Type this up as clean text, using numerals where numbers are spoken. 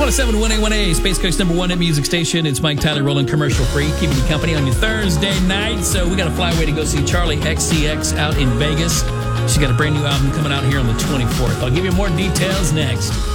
107.1A, Space Coast number one hit music station. It's Mike Tyler rolling commercial free, keeping you company on your Thursday night. So we got a flyway to go see Charlie XCX out in Vegas. She's got a brand new album coming out here on the 24th. I'll give you more details next.